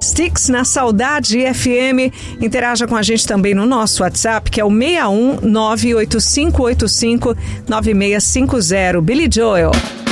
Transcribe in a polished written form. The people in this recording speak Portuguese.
Styx na Saudade FM. Interaja com a gente também no nosso WhatsApp, que é o 61 98585 9650. Billy Joel.